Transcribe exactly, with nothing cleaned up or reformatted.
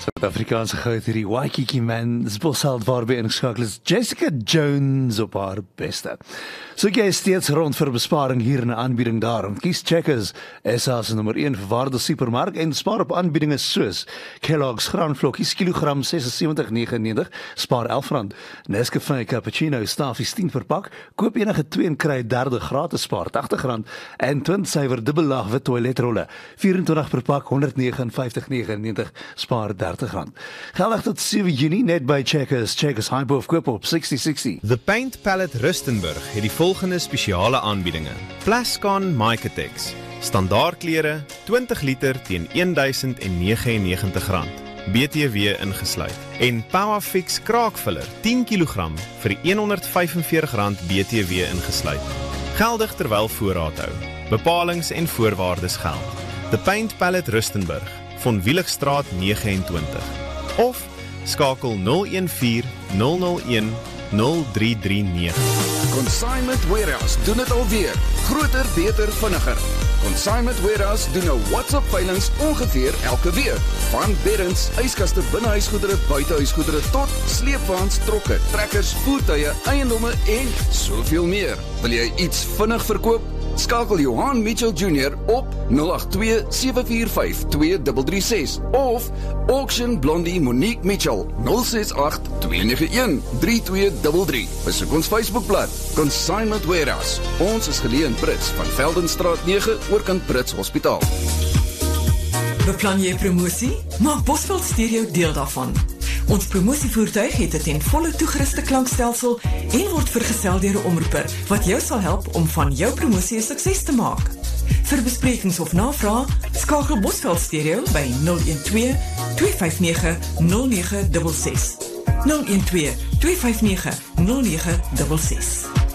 Suid-Afrikaanse goud hierdie Waikiki Man, dis bosheld waarby ingeskakel is Jessica Jones op haar beste. So jy is steeds rond vir besparing hier in 'n aanbieding daar. Kies Checkers, S A se nommer een verwaarde supermark en spaar op aanbiedinge soos Kellogg's graanvlokkies kilogram ses en sewentig negenennegentig, spaar elf rand. Nescafé cappuccino staffies tien per pak, koop enige twee en kry derde gratis, spaar agtig rand. En twintig syfer dubbellaag wit toiletrolle, vyf-en-twintig per pak, honderd negenenvyftig negenennegentig, spaar dertig rand. Geldig tot sewe Junie net by Checkers. Checkers Hypo of koop op sestig sestig. The Paint Palette Rustenburg het die volgende spesiale aanbiedinge. Plascon Micatex, standaard klere, twintig liter teen duisend negenennegentig rand, B T W ingesluit. En Powerfix kraakvuller, tien kilogram vir honderd vyfenveertig rand B T W ingesluit. Geldig terwyl voorraad hou. Bepalings en voorwaardes geld. The Paint Palette Rustenburg, Von Wieligstraat nege en twintig. Of skakel nul een vier nul nul een nul drie drie nege. Consignment Warehouse doen het alweer. Groter, beter, vinniger. Consignment Warehouse doen nou WhatsApp veilings ongeveer elke week. Van beddens, yskaste, binnehuisgoedere, buitehuisgoedere tot sleepwaens, trokke, trekkers, voertuie, eiendomme en soveel meer. Wil jy iets vinnig verkoop? Skakel Johan Mitchell Junior op nul agt twee sewe vier vyf twee drie drie ses of Auction Blondie Monique Mitchell nul ses agt twee nege een drie twee drie drie. Besoek ons Facebookblad Consignment Warehouse. Ons is geleë in Brits van Veldenstraat nege oorkant Brits Hospitaal. Beplan jy promosie? Maak Bosveld Stereo deel daarvan. Ons promosievoertuig het 'n ten volle toegeruste klankstelsel en word vergesel deur 'n omroeper wat jou sal help om van jou promosie 'n sukses te maak. Vir besprekings of navrae, skakel Bosveld Stereo by nul een twee twee vyf nege nul nege ses ses. nul een twee twee vyf nege nul nege ses ses.